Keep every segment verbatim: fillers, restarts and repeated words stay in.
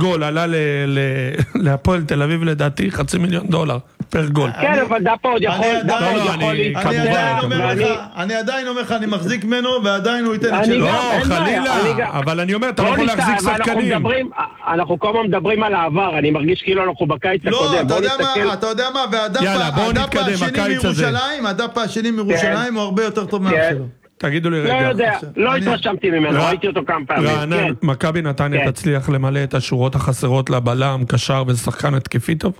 גול עלה להפועל תל אביב לדעתי חצי מיליון דולר פר גול. כן, אבל דאפה עוד יכול... אני עדיין אומר לך, אני מחזיק ממנו, ועדיין הוא ייתן את שלו. לא, חלילה, אבל אני אומר, אתה לא יכול להחזיק שחקנים. אנחנו כל הזמן מדברים על העבר, אני מרגיש כאילו אנחנו בקיץ הקודם. לא, אתה יודע מה, והדאפה השני מירושלים הוא הרבה יותר טוב מהשלו. תגידו לי רגע. לא יודע, לא התרשמתי ממנו, ראיתי אותו כמה פעמים. רענן, מכבי נתניה תצליח למלא את השורות החסרות לבלם, קשר ושחקן התקפי טוב?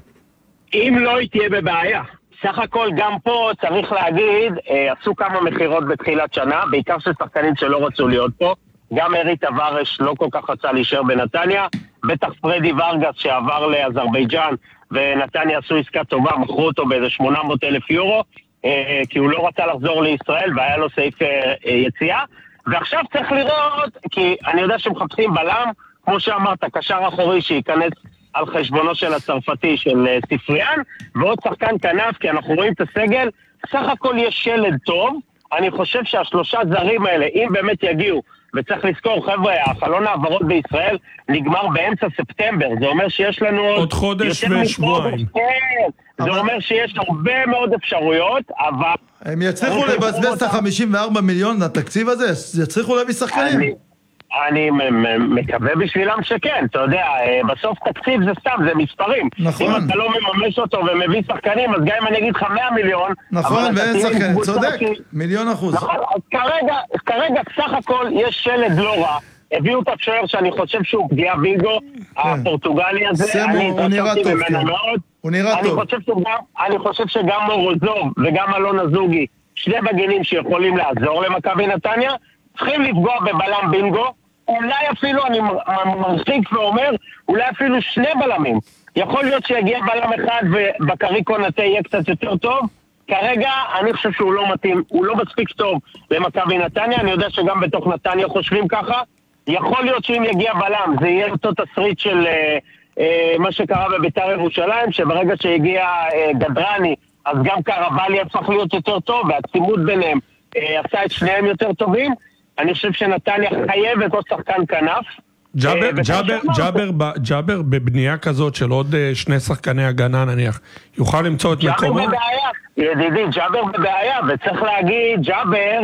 אם לא היא תהיה בבעיה. סך הכל גם פה צריך להגיד, עשו כמה מחירות בתחילת שנה, בעיקר של שחקנים שלא רצו להיות פה. גם ארי טווארש לא כל כך רצה להישאר בנתניה, בטח פרדי ורגס שעבר לאזרבייג'אן, ונתניה עשו עסקה טובה, מכרו אותו באיזה שמונה מאות אלף יורו, כי הוא לא רצה לחזור לישראל והיה לו סעיף יציאה. ועכשיו צריך לראות, כי אני יודע שמחפשים בלם, כמו שאמרת, קשר אחורי שייכנס על חשבונו של הצרפתי של ספריאן, ועוד שחקן כנף, כי אנחנו רואים את הסגל, סך הכל יש שלד טוב. אני חושב שהשלושה זרים האלה, אם באמת יגיעו, וצריך לזכור, חבר'ה, החלון העברות בישראל נגמר באמצע ספטמבר, זה אומר שיש לנו עוד חודש ושבועיים. זה אומר שיש הרבה מאוד אפשרויות, אבל... הם יצליחו לבזבז את ה-חמישים וארבעה מיליון לתקציב הזה? יצליחו להביא שחקנים? אני מקווה בשבילם שכן, אתה יודע, בסוף תקציב זה סתם, זה מספרים. נכון. אם אתה לא מממש אותו ומביא שחקנים, אז גם אם אני אגיד לך מאה מיליון... נכון, ואין שחקנים, צודק, מיליון אחוז. נכון, אז כרגע, כרגע סך הכל יש שלד לא רע. הביאו את השוער שאני חושב שהוא פגיעה וינגו, הפורטוגלי הזה, אני התרשמתי ממנו מאוד. הוא נראה טוב. אני חושב שגם מורוזוב וגם אלון אזוגי, שני בגינים שיכולים לעזור למכבי נתניה, צריכים לפגוע בבלם בינגו, אולי אפילו, אני מרחיק ואומר, אולי אפילו שני בלמים. יכול להיות שיגיע בלם אחד ובקרי קונטה יהיה קצת יותר טוב. כרגע אני חושב שהוא לא מתאים, הוא לא מספיק טוב למכבי נתניה, אני יודע שגם בתוך נתניה חושבים ככה. יכול להיות שאם יגיע בלם, זה יהיה אותו תסריט של אה, אה, מה שקרה בביתר ירושלים, שברגע שהגיע אה, גדרני, אז גם קרבלי הפך להיות יותר טוב, והצימוד ביניהם אה, עשה את שניהם יותר טובים. אני חושב שנתניה חייבת עוד שחקן כנף. ג'אבר, ג'אבר, ג'אבר, ג'אבר בבנייה כזאת של עוד שני שחקני הגנה נניח, יוכל למצוא את מקומו? ג'אבר בבעיה, ידידי, ג'אבר בבעיה, וצריך להגיד, ג'אבר,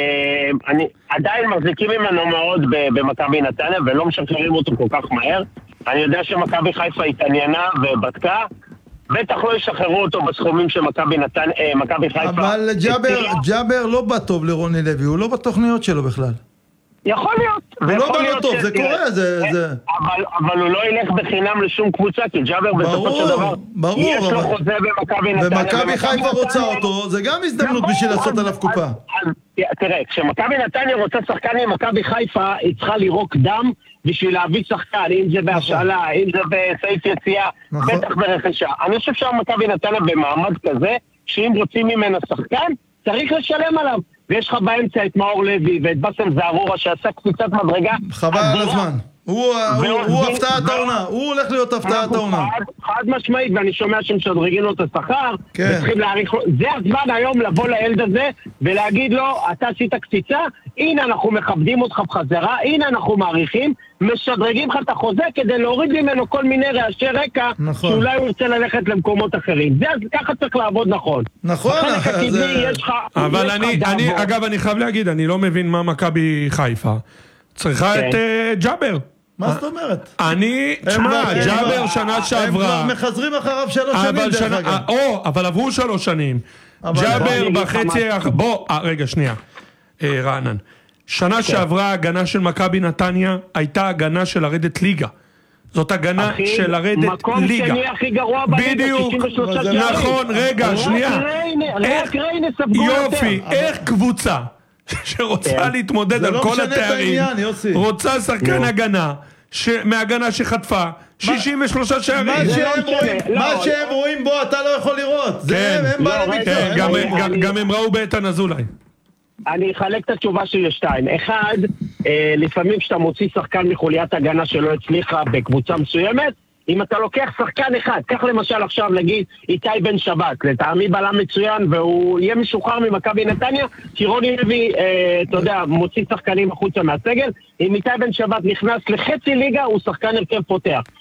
אני עדיין מחזיקים ממנו מאוד במכבי נתניה, ולא משחררים אותו כל כך מהר. אני יודע שמכבי חיפה התעניינה ובדקה, בטח לא ישחררו אותו בסכומים שמכבי נתן, מכבי חיפה. אבל ג'אבר, ג'אבר לא בא טוב לרוני לוי, הוא לא בתוכניות שלו בכלל. יכול להיות. הוא לא בא טוב, זה קורה, זה... אבל הוא לא ילך בחינם לשום קבוצה, כי ג'אבר בסופו של דבר, יש לו חוזה במכבי נתניה. ומכבי חיפה רוצה אותו, זה גם הזדמנות בשביל לעשות עליו קופה. תראה, כשמכבי נתניה רוצה שחקן עם מכבי חיפה, היא צריכה לירוק דם בשביל להביא שחקן, אם זה בהשאלה, אם זה בסעיף יציאה, בטח ברכישה. אני חושב שהמכבי נתניה במעמד כזה, שאם רוצים ממנה שחקן, צריך לשלם עליו. ויש לך באמצע את מאור לוי ואת בסם זערורה שעשה קפיצת מדרגה. חבל על הזמן. הוא הפתעת העונה, הוא הולך להיות הפתעת העונה. חד משמעית, ואני שומע שמשדרגים לו את השכר, וצריכים להעריך לו. זה הזמן היום לבוא לילד הזה ולהגיד לו, אתה עשית קציצה, הנה אנחנו מכבדים אותך בחזרה, הנה אנחנו מעריכים, משדרגים לך את החוזה כדי להוריד ממנו כל מיני רעשי רקע, שאולי הוא ירצה ללכת למקומות אחרים. זה ככה צריך לעבוד נכון. נכון. אבל אני, אגב, אני חייב להגיד, אני לא מבין מה מכבי חיפה. צריכה את ג'אבר. מה זאת אומרת? אני, תשמע, ג'אבר שנה שעברה. הם כבר מחזרים אחריו שלוש שנים דרך אגב. או, אבל עברו שלוש שנים. ג'אבר בחצי... בוא, רגע, שנייה. רענן. שנה שעברה הגנה של מכבי נתניה הייתה הגנה של לרדת ליגה. זאת הגנה של לרדת ליגה. מקום שני הכי גרוע בליגה, בדיוק. נכון, רגע, שנייה. יופי, איך קבוצה שרוצה להתמודד על כל התארים, רוצה שחקן הגנה, מהגנה שחטפה, שישים ושלושה שערים. מה שהם רואים בו אתה לא יכול לראות. גם הם ראו באיתן אזולאי. אני אחלק את התשובה שלי לשתיים. אחד, לפעמים כשאתה מוציא שחקן מחוליית הגנה שלא הצליחה בקבוצה מסוימת, אם אתה לוקח שחקן אחד, כך למשל עכשיו נגיד איתי בן שבת, לטעמי בלם מצוין, והוא יהיה משוחרר ממכבי נתניה, כי רוני לוי, אה, אתה יודע, מוציא שחקנים החוצה מהסגל, אם איתי בן שבת נכנס לחצי ליגה, הוא שחקן הרכב פותח.